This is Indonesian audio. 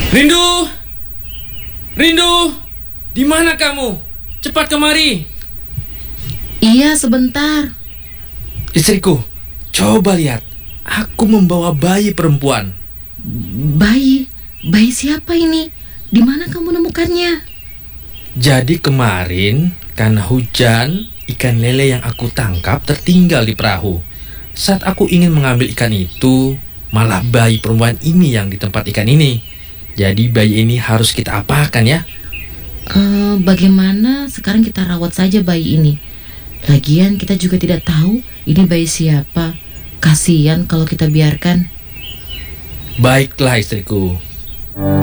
Rindu! Rindu! Di mana kamu? Cepat kemari. Iya, sebentar. Istriku, coba lihat. Aku membawa bayi perempuan. Bayi? Bayi siapa ini? Di mana kamu nemukannya? Jadi kemarin, karena hujan, ikan lele yang aku tangkap tertinggal di perahu. Saat aku ingin mengambil ikan itu, malah bayi perempuan ini yang di tempat ikan ini. Jadi bayi ini harus kita apakan ya? Bagaimana sekarang kita rawat saja bayi ini? Lagian kita juga tidak tahu ini bayi siapa. Kasihan kalau kita biarkan. Baiklah istriku.